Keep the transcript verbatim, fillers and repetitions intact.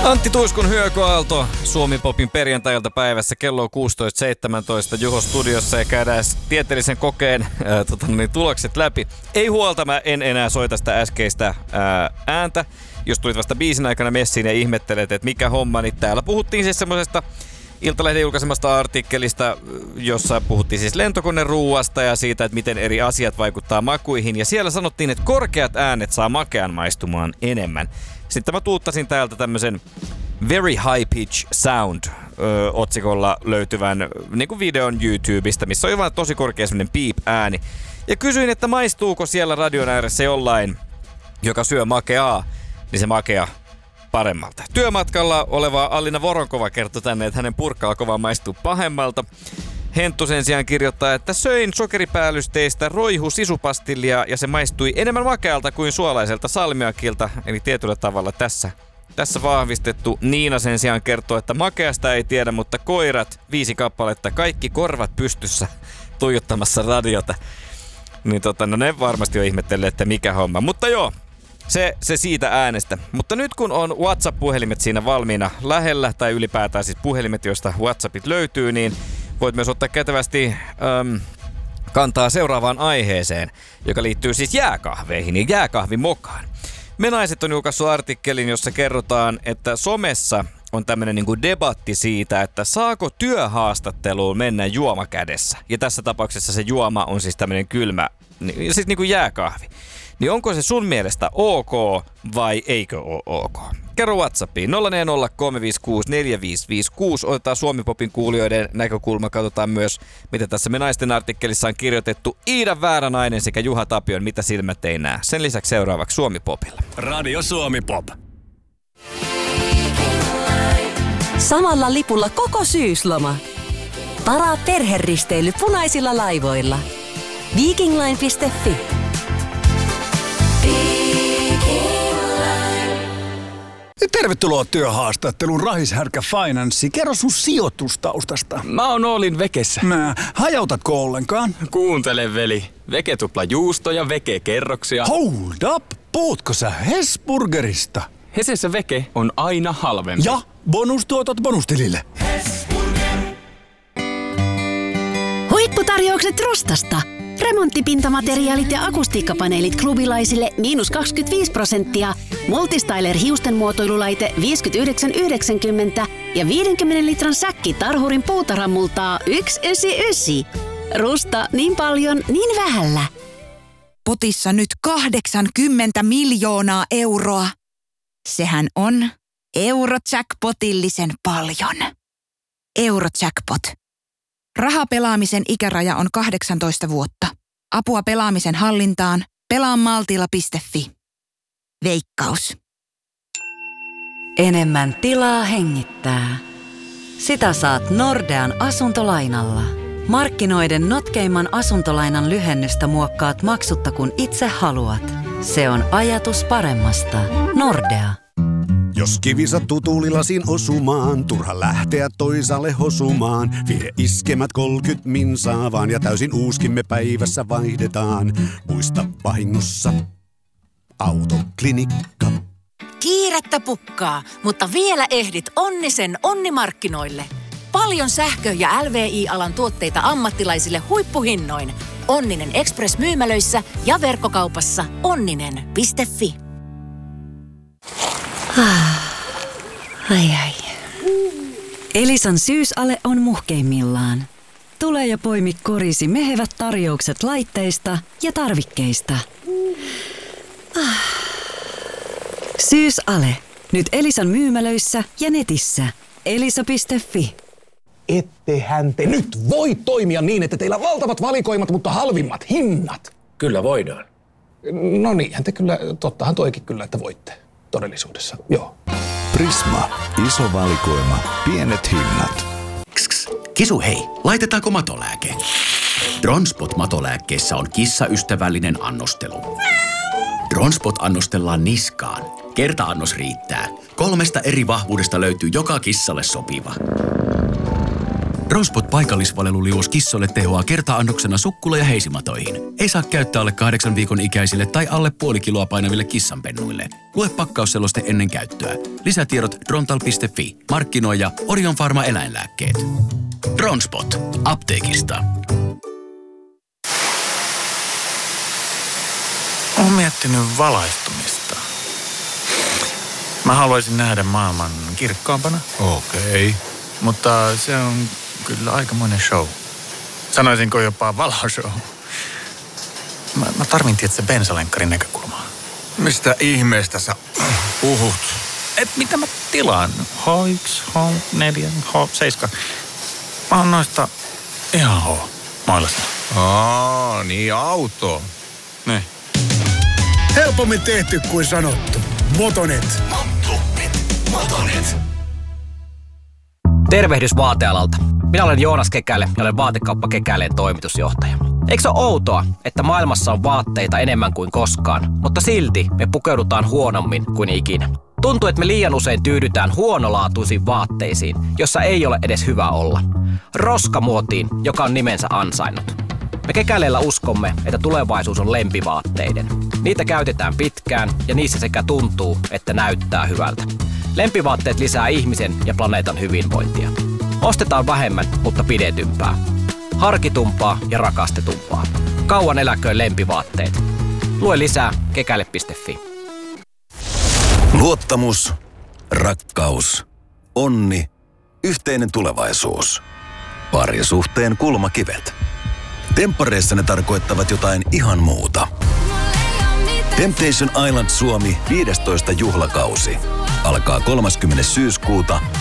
Antti Tuiskun Hyökyaalto Suomi-popin perjantailta päivässä kello on kuusitoista seitsemäntoista Juho studiossa ja käydään tieteellisen kokeen ää, tota, niin, tulokset läpi. Ei huolta, mä en enää soita sitä äskeistä ää, ääntä. Jos tulit vasta biisin aikana messiin ja ihmettelet, että mikä homma, niin täällä puhuttiin siis semmoisesta Iltalehden julkaisemasta artikkelista, jossa puhuttiin siis lentokoneruuasta ja siitä, että miten eri asiat vaikuttaa makuihin. Ja siellä sanottiin, että korkeat äänet saa makean maistumaan enemmän. Sitten mä tuuttasin täältä tämmöisen Very High Pitch Sound ö, otsikolla löytyvän niin kuin videon YouTubesta, missä on vaan tosi korkea semmoinen piip-ääni. Ja kysyin, että maistuuko siellä radion ääressä jollain, joka syö makeaa, niin se makea paremmalta. Työmatkalla oleva Alina Voronkova kertoi tänne, että hänen purkkalkova maistuu pahemmalta. Henttu sen sijaan kirjoittaa, että söin sokeripäällysteistä roihu sisupastillia ja se maistui enemmän makealta kuin suolaiselta salmiakilta, eli tietyllä tavalla tässä. Tässä vahvistettu. Niina sen sijaan kertoo, että makeasta ei tiedä, mutta koirat, viisi kappaletta, kaikki korvat pystyssä tuijottamassa radiota. Niin tota, no ne varmasti on ihmetelleet, että mikä homma. Mutta joo, se, se siitä äänestä. Mutta nyt kun on WhatsApp-puhelimet siinä valmiina lähellä, tai ylipäätään siis puhelimet, joista WhatsAppit löytyy, niin voit myös ottaa kätevästi äm, kantaa seuraavaan aiheeseen, joka liittyy siis jääkahveihin ja jääkahvimokaan. Me naiset on julkaissut artikkelin, jossa kerrotaan, että somessa on tämmöinen niinku debatti siitä, että saako työhaastatteluun mennä juoma kädessä. Ja tässä tapauksessa se juoma on siis tämmöinen kylmä, siis niinku jääkahvi. Niin onko se sun mielestä ok vai eikö ole ok? Kerro WhatsAppiin nolla neljä nolla kolme viisi kuusi neljä viisi viisi kuusi. Otetaan Suomi-popin kuulijoiden näkökulma. Katsotaan myös, mitä tässä me naisten artikkelissa on kirjoitettu. Iida Vääranainen sekä Juha Tapion, mitä silmät ei näe. Sen lisäksi seuraavaksi Suomi-popilla. Radio Suomi-pop. Samalla lipulla koko syysloma. Varaa perheristeily punaisilla laivoilla. Vikingline piste fi. Tervetuloa työhaastatteluun Rahishärkä Finance. Kerro sun sijoitustaustasta. Mä oon Oolin Vekessä. Mä, hajautatko ollenkaan? Kuuntele veli. Veke tupla juustoja, Veke kerroksia. Hold up! Puhutko sä Hesburgerista? Hesessä Veke on aina halvempi. Ja bonustuotot bonustilille. Huipputarjoukset Rostasta. Remonttipintamateriaalit ja akustiikkapaneelit klubilaisille miinus kaksikymmentäviisi prosenttia. Multistyler hiustenmuotoilulaite viisikymmentäyhdeksän yhdeksänkymmentä ja viidenkymmenen litran säkki Tarhurin puutarhamultaa yksi yhdeksänkymmentäyhdeksän. Rusta niin paljon, niin vähällä. Potissa nyt kahdeksankymmentä miljoonaa euroa. Sehän on Eurojackpotillisen paljon. Eurojackpot. Rahapelaamisen ikäraja on kahdeksantoista vuotta. Apua pelaamisen hallintaan. pelaa maltilla piste fi. Veikkaus. Enemmän tilaa hengittää. Sitä saat Nordean asuntolainalla. Markkinoiden notkeimman asuntolainan lyhennystä muokkaat maksutta kun itse haluat. Se on ajatus paremmasta. Nordea. Jos kivi sattuu tuulilasin osumaan, turha lähteä toisaalle hosumaan. Vie iskemät kolkyt minsaa vaan ja täysin uuskimme päivässä vaihdetaan. Muista vahingossa Autoklinikka. Kiirettä pukkaa, mutta vielä ehdit Onnisen onnimarkkinoille. Paljon sähkö- ja L V I-alan tuotteita ammattilaisille huippuhinnoin. Onninen Express-myymälöissä ja verkkokaupassa onninen piste fi. Ai ai. Elisan syysale on muhkeimmillaan. Tule ja poimi korisi mehevät tarjoukset laitteista ja tarvikkeista. Syysale. Nyt Elisan myymälöissä ja netissä. elisa piste fi. Ettehän te nyt voi toimia niin, että teillä on valtavat valikoimat, mutta halvimmat hinnat. Kyllä voidaan. No niinhän te kyllä, tottahan toikin kyllä, että voitte todellisuudessa, joo. Prisma. Iso valikoima. Pienet hinnat. Kss, Kisu hei, laitetaanko matolääke? Dronspot-matolääkkeessä on kissaystävällinen annostelu. Dronspot annostellaan niskaan. Kerta-annos riittää. Kolmesta eri vahvuudesta löytyy joka kissalle sopiva. Dronspot paikallisvaleluliuos kissoille tehoaa kerta-annoksena sukkula- ja heisimatoihin. Ei saa käyttää alle kahdeksan viikon ikäisille tai alle puoli kiloa painaville kissanpennuille. Lue pakkausseloste ennen käyttöä. Lisätiedot drontal piste fi. Markkinoija Orion Pharma eläinlääkkeet. Dronspot. Apteekista. Olen miettinyt valaistumista. Mä haluaisin nähdä maailman kirkkaampana. Okei. Okay. Mutta se on kyllä aikamoinen show. Sanoisinko jopa valoshow. Mä, mä tarvin tietysti bensalenkkarin näkökulmaa. Mistä ihmeestä sä puhut? Et mitä mä tilaan? H yksi, H neljä, H seitsemän. Mä oon noista ihan H. Mailasta. Aa, niin auto. Niin. Helpommin tehty kuin sanottu. Motonet. Motonet. Tervehdys vaatealalta. Minä olen Joonas Kekäle ja olen Vaatekauppa Kekäleen toimitusjohtaja. Eikö se ole outoa, että maailmassa on vaatteita enemmän kuin koskaan, mutta silti me pukeudutaan huonommin kuin ikinä? Tuntuu, että me liian usein tyydytään huonolaatuisiin vaatteisiin, jossa ei ole edes hyvä olla. Roskamuotiin, joka on nimensä ansainnut. Me Kekäleellä uskomme, että tulevaisuus on lempivaatteiden. Niitä käytetään pitkään ja niissä sekä tuntuu, että näyttää hyvältä. Lempivaatteet lisää ihmisen ja planeetan hyvinvointia. Ostetaan vähemmän, mutta pidetympää. Harkitumpaa ja rakastetumpaa. Kauan eläköön lempivaatteet. Lue lisää kekäle piste fi. Luottamus, rakkaus, onni, yhteinen tulevaisuus. Parisuhteen kulmakivet. Temppareissa ne tarkoittavat jotain ihan muuta. Temptation Island Suomi viidestoista juhlakausi alkaa kolmaskymmenes syyskuuta